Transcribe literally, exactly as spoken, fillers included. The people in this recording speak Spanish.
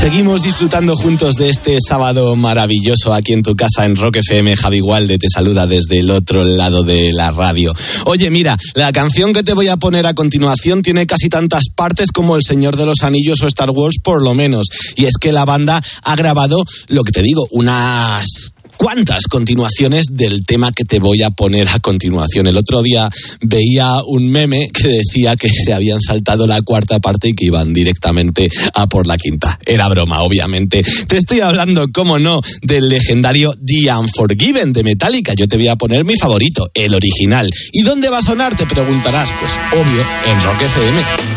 Seguimos disfrutando juntos de este sábado maravilloso aquí en tu casa en Rock F M. Javi Gualde te saluda desde el otro lado de la radio. Oye, mira, la canción que te voy a poner a continuación tiene casi tantas partes como El Señor de los Anillos o Star Wars, por lo menos. Y es que la banda ha grabado, lo que te digo, unas cuántas continuaciones del tema que te voy a poner a continuación. El otro día veía un meme que decía que se habían saltado la cuarta parte y que iban directamente a por la quinta. Era broma, obviamente. Te estoy hablando, cómo no, del legendario The Unforgiven de Metallica. Yo te voy a poner mi favorito, el original. ¿Y dónde va a sonar? Te preguntarás. Pues obvio, en Rock F M.